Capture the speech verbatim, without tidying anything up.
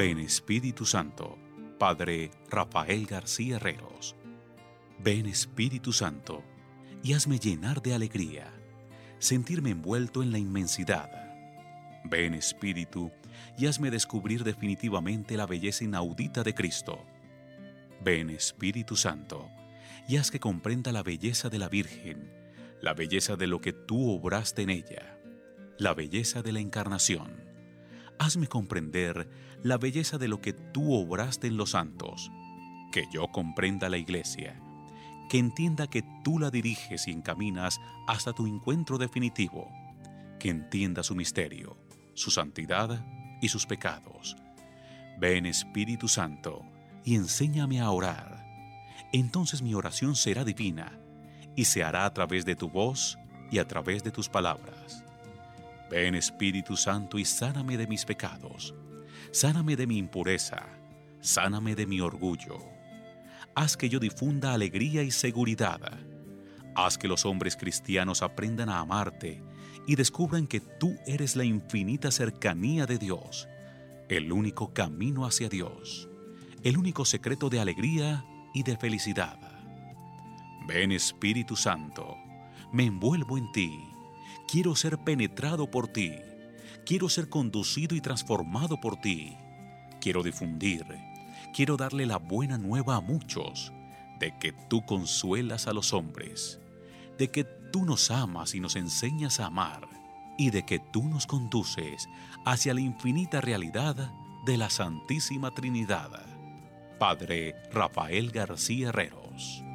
Ven Espíritu Santo, Padre Rafael García Herreros. Ven Espíritu Santo, y hazme llenar de alegría, sentirme envuelto en la inmensidad. Ven Espíritu, y hazme descubrir definitivamente la belleza inaudita de Cristo. Ven Espíritu Santo, y haz que comprenda la belleza de la Virgen, la belleza de lo que tú obraste en ella, la belleza de la Encarnación. Hazme comprender la belleza de lo que tú obraste en los santos, que yo comprenda la Iglesia, que entienda que tú la diriges y encaminas hasta tu encuentro definitivo, que entienda su misterio, su santidad y sus pecados. Ven Espíritu Santo y enséñame a orar. Entonces mi oración será divina y se hará a través de tu voz y a través de tus palabras. Ven Espíritu Santo y sáname de mis pecados, sáname de mi impureza, sáname de mi orgullo. Haz que yo difunda alegría y seguridad. Haz que los hombres cristianos aprendan a amarte y descubran que tú eres la infinita cercanía de Dios, el único camino hacia Dios, el único secreto de alegría y de felicidad. Ven Espíritu Santo, me envuelvo en ti. Quiero ser penetrado por ti. Quiero ser conducido y transformado por ti. Quiero difundir, quiero darle la buena nueva a muchos, de que tú consuelas a los hombres, de que tú nos amas y nos enseñas a amar, y de que tú nos conduces hacia la infinita realidad de la Santísima Trinidad. Padre Rafael García Herreros.